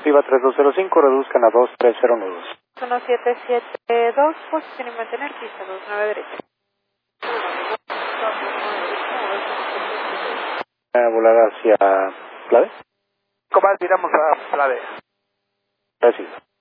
Viva 3205, reduzcan a 230 nudos. 1772, posición y mantener, pista 29 derecha. A volar hacia Plave. Cobalt, viramos a Plave. Preciso.